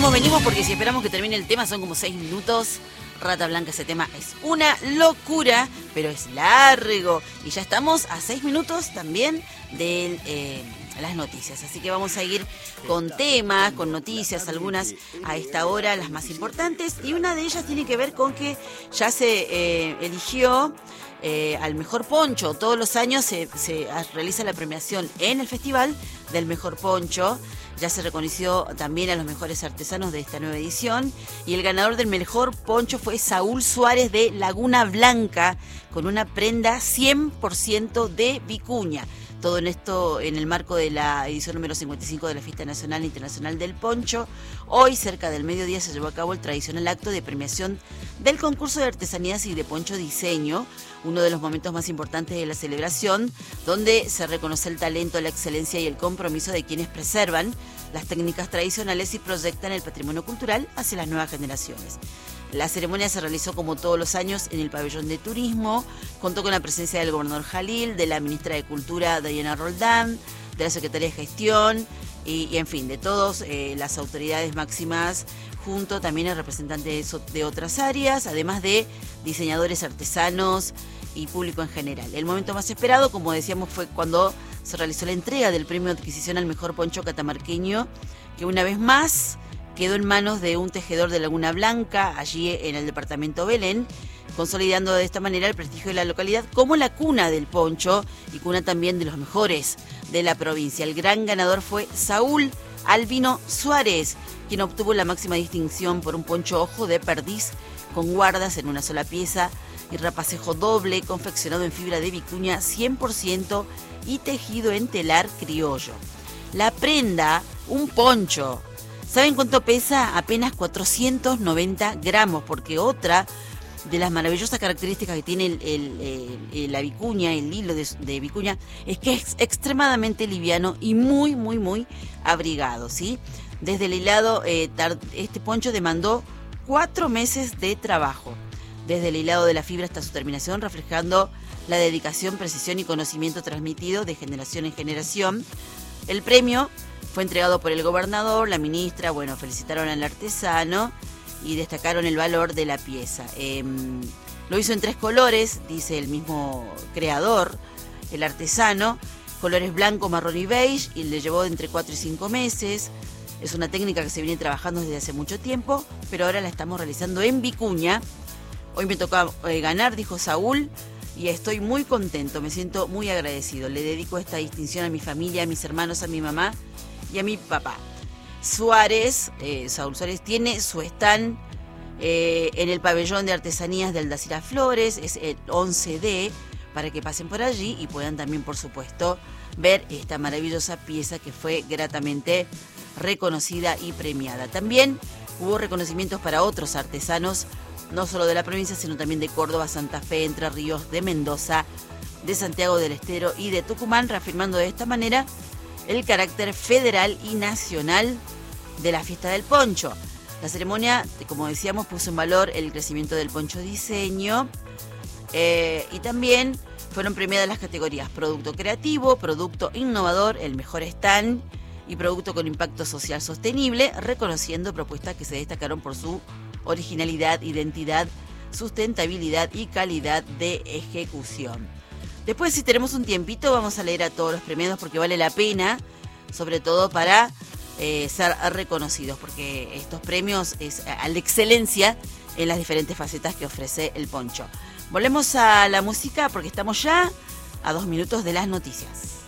venimos, porque si esperamos que termine el tema son como 6 minutos. Rata Blanca, ese tema es una locura, pero es largo. Y ya estamos a 6 minutos también de las noticias. Así que vamos a ir con temas, con noticias, algunas a esta hora, las más importantes. Y una de ellas tiene que ver con que ya se eligió al mejor poncho. Todos los años se realiza la premiación en el festival del mejor poncho. Ya se reconoció también a los mejores artesanos de esta nueva edición. Y el ganador del mejor poncho fue Saúl Suárez de Laguna Blanca, con una prenda 100% de vicuña. Todo en esto en el marco de la edición número 55 de la Fiesta Nacional e Internacional del Poncho. Hoy, cerca del mediodía, se llevó a cabo el tradicional acto de premiación del concurso de artesanías y de poncho diseño, uno de los momentos más importantes de la celebración, donde se reconoce el talento, la excelencia y el compromiso de quienes preservan las técnicas tradicionales y proyectan el patrimonio cultural hacia las nuevas generaciones. La ceremonia se realizó como todos los años en el pabellón de turismo, contó con la presencia del gobernador Jalil, de la ministra de Cultura Diana Roldán, de la secretaria de Gestión y en fin, de todas las autoridades máximas, junto también a representantes de otras áreas, además de diseñadores, artesanos y público en general. El momento más esperado, como decíamos, fue cuando se realizó la entrega del premio de adquisición al mejor poncho catamarqueño, que una vez más quedó en manos de un tejedor de Laguna Blanca, allí en el departamento Belén, consolidando de esta manera el prestigio de la localidad como la cuna del poncho y cuna también de los mejores de la provincia. El gran ganador fue Saúl Albino Suárez, quien obtuvo la máxima distinción por un poncho ojo de perdiz con guardas en una sola pieza y rapacejo doble, confeccionado en fibra de vicuña 100% y tejido en telar criollo. La prenda, un poncho. ¿Saben cuánto pesa? Apenas 490 gramos, porque otra de las maravillosas características que tiene la vicuña, el hilo de vicuña, es que es extremadamente liviano y muy, muy, muy abrigado, ¿sí? Desde el hilado, este poncho demandó 4 meses de trabajo, desde el hilado de la fibra hasta su terminación, reflejando la dedicación, precisión y conocimiento transmitido de generación en generación. El premio fue entregado por el gobernador, la ministra, felicitaron al artesano y destacaron el valor de la pieza. Lo hizo en 3 colores, dice el mismo creador, el artesano, colores blanco, marrón y beige, y le llevó entre 4 y 5 meses. Es una técnica que se viene trabajando desde hace mucho tiempo, pero ahora la estamos realizando en vicuña. Hoy me tocó ganar, dijo Saúl, y estoy muy contento, me siento muy agradecido. Le dedico esta distinción a mi familia, a mis hermanos, a mi mamá y a mi papá. Saúl Suárez tiene su stand en el pabellón de artesanías de Aldacira Flores, es el 11D, para que pasen por allí y puedan también, por supuesto, ver esta maravillosa pieza que fue gratamente reconocida y premiada. También hubo reconocimientos para otros artesanos, no solo de la provincia, sino también de Córdoba, Santa Fe, Entre Ríos, de Mendoza, de Santiago del Estero y de Tucumán, reafirmando de esta manera el carácter federal y nacional de la fiesta del poncho. La ceremonia, como decíamos, puso en valor el crecimiento del poncho diseño y también fueron premiadas las categorías producto creativo, producto innovador, el mejor stand y producto con impacto social sostenible, reconociendo propuestas que se destacaron por su originalidad, identidad, sustentabilidad y calidad de ejecución. Después, si tenemos un tiempito, vamos a leer a todos los premiados porque vale la pena, sobre todo para ser reconocidos, porque estos premios es a la excelencia en las diferentes facetas que ofrece el poncho. Volvemos a la música porque estamos ya a 2 minutos de las noticias.